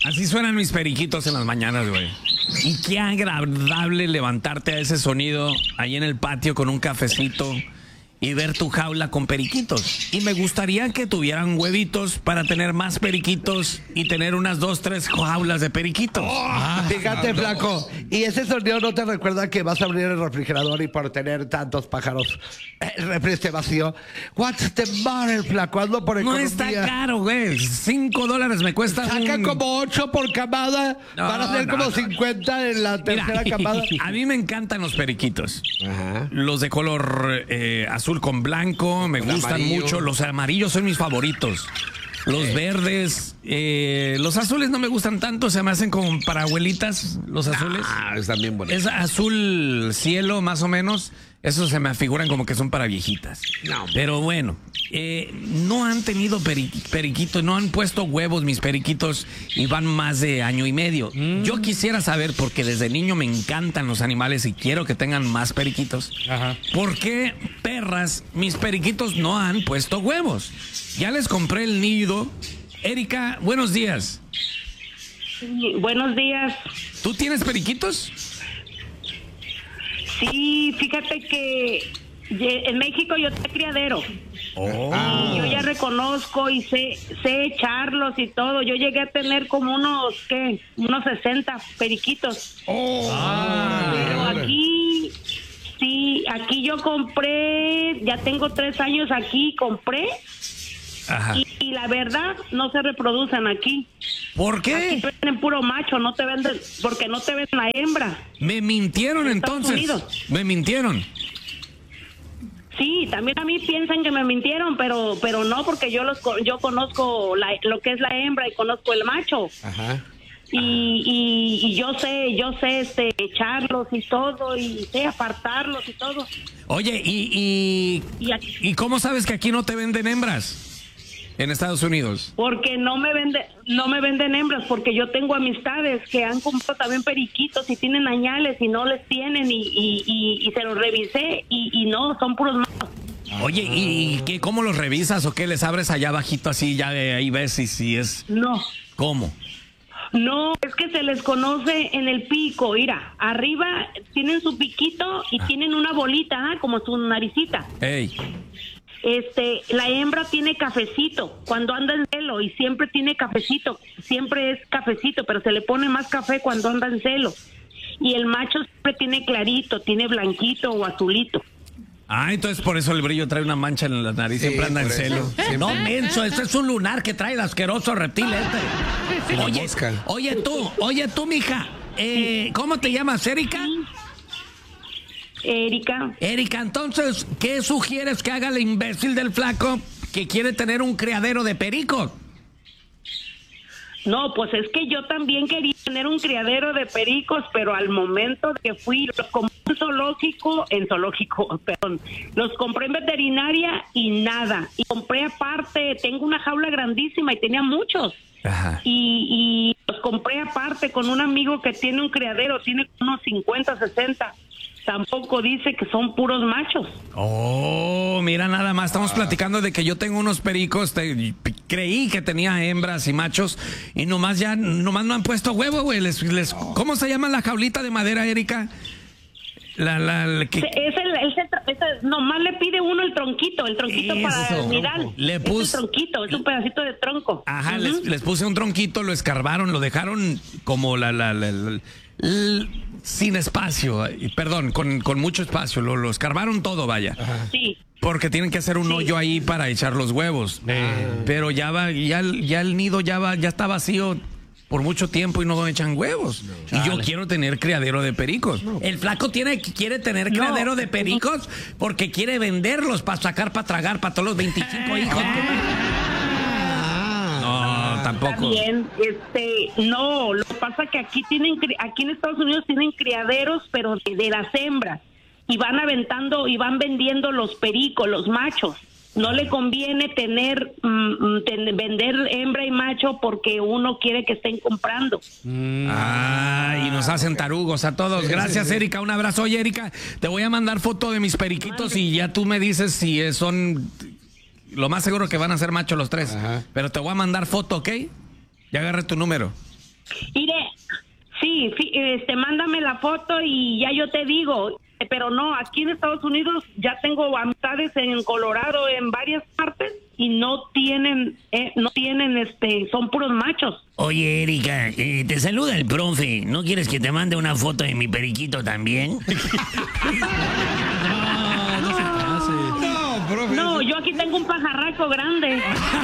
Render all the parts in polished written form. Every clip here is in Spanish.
Así suenan mis periquitos en las mañanas, güey. Y qué agradable levantarte a ese sonido ahí en el patio con un cafecito y ver tu jaula con periquitos. Y me gustaría que tuvieran huevitos para tener más periquitos y tener unas 2, 3 jaulas de periquitos. Fíjate, flaco. ¿Y ese sonido no te recuerda que vas a abrir el refrigerador y por tener tantos pájaros el refri esté vacío? What's the matter, flaco? Hazlo por No economía. está caro, güey. $5 me cuesta. Saca como 8 por camada. No, Van a ser como 50 en la tercera camada. A mí me encantan los periquitos. Ajá. Los de color azul con blanco me gustan amarillo. mucho. Los amarillos son mis favoritos. Los verdes, los azules no me gustan tanto, se me hacen como para abuelitas los azules. Ah, están bien bonitos. Es azul cielo, más o menos. Esos se me afiguran como que son para viejitas. No. Pero bueno, no han tenido periquitos, no han puesto huevos mis periquitos y van más de año y medio. Yo quisiera saber, porque desde niño me encantan los animales y quiero que tengan más periquitos. Ajá. ¿Por qué, perras, mis periquitos no han puesto huevos? Ya les compré el nido. Erika, buenos días. Sí, buenos días. ¿Tú tienes periquitos? Sí, fíjate que en México yo tengo criadero. Oh. Y yo ya reconozco y sé echarlos y todo. Yo llegué a tener como unos 60 periquitos. Pero aquí, sí, aquí yo compré, ya tengo 3 años aquí, compré. Ajá. Y la verdad, no se reproducen aquí. ¿Por Aquí qué? venden puro macho, no te venden, porque no te venden la hembra. Me mintieron En Estados entonces. Unidos. Me mintieron. Sí, también a mí piensan que me mintieron, pero no, porque yo conozco lo que es la hembra y conozco el macho. Ajá. Y yo sé echarlos y todo, y sé apartarlos y todo. Oye, ¿y Y cómo sabes que aquí no te venden hembras? En Estados Unidos. porque no me venden hembras, porque yo tengo amistades que han comprado también periquitos y tienen añales y no les tienen y se los revisé y no, son puros machos. Oye, ¿y qué, cómo los revisas o qué les abres allá abajito así, ya de ahí ves si es... No. ¿Cómo? No, es que se les conoce en el pico, mira, arriba tienen su piquito y tienen una bolita, como su naricita. Ey. La hembra tiene cafecito cuando anda en celo y siempre tiene cafecito, siempre es cafecito, pero se le pone más café cuando anda en celo. Y el macho siempre tiene clarito, tiene blanquito o azulito. Ah, entonces por eso el brillo trae una mancha en la nariz, Sí, siempre anda en por eso. celo. Siempre. No, menso, este es un lunar que trae el asqueroso reptil este. La Oye, mosca. oye tú, mija, ¿cómo te llamas, Erika? Erika, Erika, entonces, ¿qué sugieres que haga el imbécil del flaco que quiere tener un criadero de pericos? no, pues es que yo también quería tener un criadero de pericos, pero al momento de que fui, los compré los compré en veterinaria y nada. Y compré aparte, tengo una jaula grandísima y tenía muchos. Ajá. Y los compré aparte con un amigo que tiene un criadero, tiene unos 50, 60. Tampoco dice que son puros machos. Oh, mira, nada más, estamos platicando de que yo tengo unos pericos, creí que tenía hembras y machos, y nomás no han puesto huevo, güey. ¿Cómo se llama la jaulita de madera, Erika? Nomás le pide uno el tronquito para Eso. el nidal. Le Es puse- el tronquito, es un pedacito de tronco. Ajá, Ujú. les puse un tronquito, lo escarbaron, lo dejaron como sin espacio, perdón, con mucho espacio, lo escarbaron todo, vaya. Sí. Porque tienen que hacer un hoyo ahí para echar los huevos. Pero ya el nido ya está vacío por mucho tiempo y no echan huevos. Y yo quiero tener criadero de pericos. El flaco quiere tener criadero de pericos porque quiere venderlos para sacar, para tragar, para todos los 25 hijos. No, tampoco. Bien, no, lo que pasa que aquí en Estados Unidos tienen criaderos, pero de las hembras, y van aventando y van vendiendo los pericos, los machos. No le conviene vender hembra y macho porque uno quiere que estén comprando. Y nos hacen tarugos a todos. Gracias, Erika. Un abrazo. Oye, Erika, te voy a mandar foto de mis periquitos y ya tú me dices si son... Lo más seguro que van a ser machos los 3. Ajá. Pero te voy a mandar foto, ¿ok? Ya agarré tu número. Mire, sí, mándame la foto y ya yo te digo. Pero no, aquí en Estados Unidos ya tengo amistades en Colorado, en varias partes, y no tienen, son puros machos. Oye, Erika, te saluda el profe. ¿No quieres que te mande una foto de mi periquito también? No, profe. No, yo aquí tengo un pajarraco grande.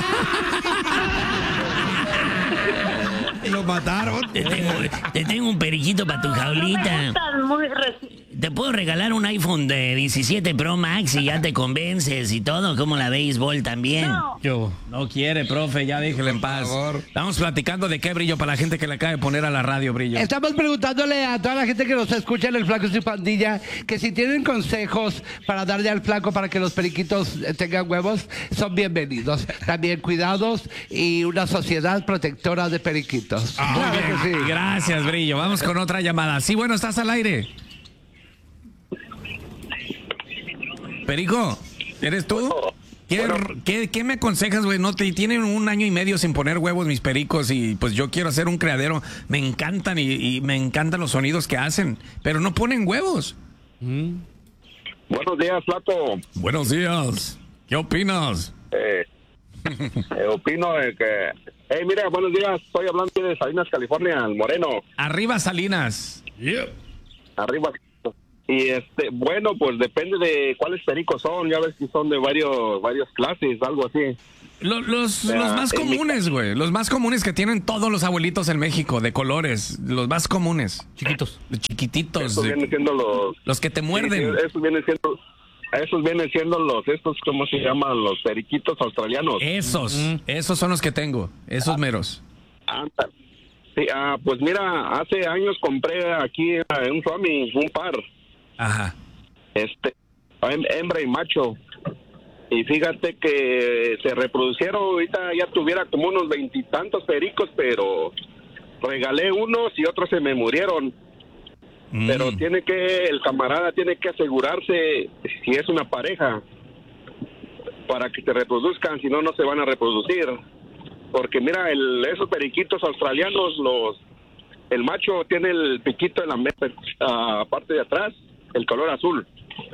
Lo mataron. Te tengo un periquito para tu jaulita. Te puedo regalar un iPhone de 17 Pro Max y ya te convences y todo, como la béisbol también. No. No quiere, profe, ya déjelo en paz. Estamos platicando de qué, Brillo, para la gente que le acaba de poner a la radio, Brillo. Estamos preguntándole a toda la gente que nos escucha en el Flaco y su pandilla que si tienen consejos para darle al flaco para que los periquitos tengan huevos, son bienvenidos. También cuidados y una sociedad protectora de periquitos. Claro que sí. Gracias, Brillo. Vamos con otra llamada. Sí, bueno, estás al aire. Perico, ¿eres tú? ¿Qué me aconsejas, güey? No tienen 1 año y medio sin poner huevos mis pericos y pues yo quiero hacer un criadero. Me encantan y me encantan los sonidos que hacen, pero no ponen huevos. Buenos días, Flaco. Buenos días. ¿Qué opinas? Opino de que... mira, buenos días. Estoy hablando de Salinas, California, el Moreno. Arriba, Salinas. Arriba. Y bueno, pues depende de cuáles pericos son. Ya ves que son de varias clases, algo así. Los más comunes, güey. Los más comunes que tienen todos los abuelitos en México, de colores. Los más comunes. Chiquitos. Los chiquititos. Esos vienen siendo los que te muerden. Sí, esos vienen siendo estos, ¿cómo se llaman? Los periquitos australianos. Esos son los que tengo. Esos meros. Sí, pues mira, hace años compré aquí en un Swami un par. Ajá. Hembra y macho. Y fíjate que se reproducieron, ahorita ya tuviera como unos 20 y tantos pericos, pero regalé unos y otros se me murieron. Pero el camarada tiene que asegurarse si es una pareja para que se reproduzcan, si no, no se van a reproducir. Porque mira, esos periquitos australianos, el macho tiene el piquito en la parte de atrás, el color azul.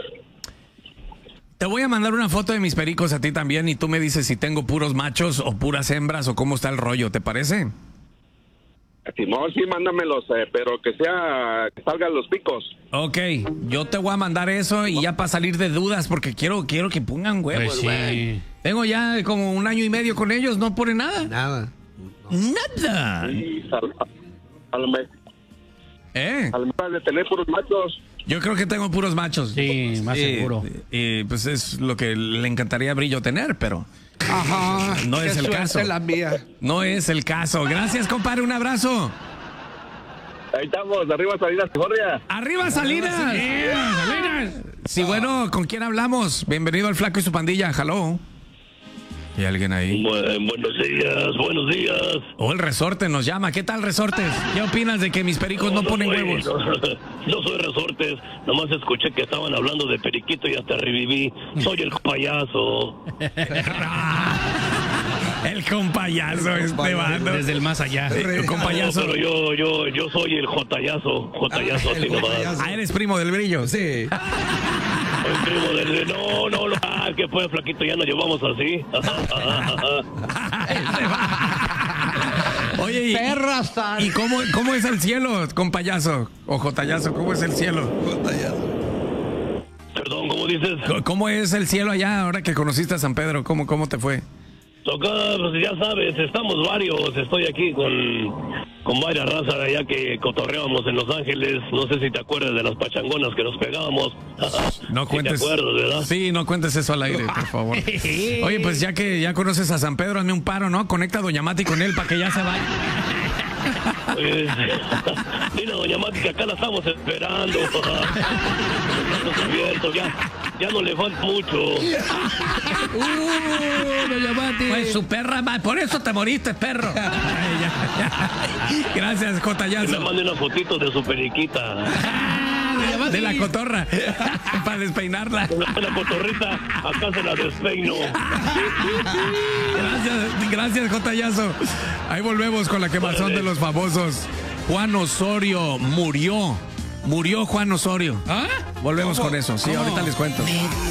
Te voy a mandar una foto de mis pericos a ti también y tú me dices si tengo puros machos o puras hembras o cómo está el rollo, ¿te parece? Simón, sí, mándamelos, pero que salgan los picos. Ok, yo te voy a mandar eso y ya para salir de dudas porque quiero que pongan huevos, Pues sí. Tengo ya como 1 año y medio con ellos, no ponen nada. Nada. Nada. Sí, al mes de tener puros machos. Yo creo que tengo puros machos. Sí, más seguro. Pues es lo que le encantaría a Brillo tener, pero Ajá. no es el caso. La mía. No es el caso. Gracias, compadre. Un abrazo. Ahí estamos, arriba Salinas, California. ¡Arriba, Salinas! ¡Salinas! Sí, bueno, ¿con quién hablamos? Bienvenido al Flaco y su pandilla. Hello. ¿Hay alguien ahí? Buenos días. El Resorte nos llama. ¿Qué tal, Resortes? ¿Qué opinas de que mis pericos no ponen huevos? No soy Resortes, nomás escuché que estaban hablando de periquito y hasta reviví. Soy el payaso. El compayazo, bando. Desde el más allá. El compayazo. No, pero yo soy el jotayazo. Jotayazo, así nomás. ¿Eres primo del Brillo? Sí. Soy primo del... No. ¿Qué fue, flaquito? Ya nos llevamos así. Oye, ¿y cómo es el cielo, compayazo? O jotayazo, ¿cómo es el cielo? Perdón, ¿cómo dices? ¿Cómo es el cielo allá ahora que conociste a San Pedro? ¿Cómo te fue? Acá, pues ya sabes, estamos varios. Estoy aquí con varias razas de allá que cotorreábamos en Los Ángeles. No sé si te acuerdas de las pachangonas que nos pegábamos. No cuentes. ¿Sí te acuerdas, verdad? Sí, no cuentes eso al aire, por favor. Oye, pues ya que ya conoces a San Pedro, hazme un paro, ¿no? Conecta a Doña Mati con él para que ya se vaya. Mira, Doña Mati, que acá la estamos esperando. Abiertos, ya no le falta mucho. Doña Mati. Pues su perra, por eso te moriste, perro. Gracias, Que Jotayazo. me mande una fotito de su periquita. De la cotorra. Para despeinarla. La cotorrita, acá se la despeino. Gracias, Jotayazo. Ahí volvemos con la quemazón de los famosos. Juan Osorio murió. Murió Juan Osorio. ¿Ah? Volvemos con eso. Sí, ahorita les cuento.